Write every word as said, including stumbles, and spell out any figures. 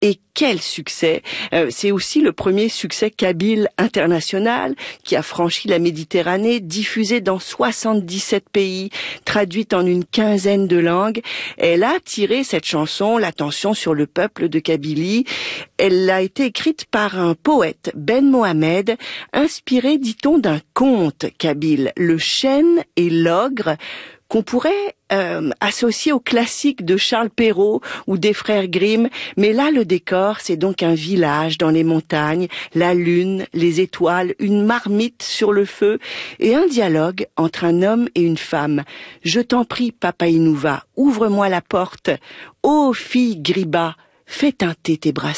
Et quel succès! euh, C'est aussi le premier succès kabyle international qui a franchi la Méditerranée, diffusé dans soixante-dix-sept pays, traduite en une quinzaine de langues. Elle a attiré, cette chanson, l'attention sur le peuple de Kabylie. Elle a été écrite par un poète, Ben Mohamed, inspiré, dit-on, d'un conte kabyle, Le chêne et l'ogre, qu'on pourrait euh, associer au classique de Charles Perrault ou des frères Grimm. Mais là, le décor, c'est donc un village dans les montagnes, la lune, les étoiles, une marmite sur le feu et un dialogue entre un homme et une femme. « Je t'en prie, Papa Inouva, ouvre-moi la porte. Ô fille Griba, fais teinter tes bracelets. »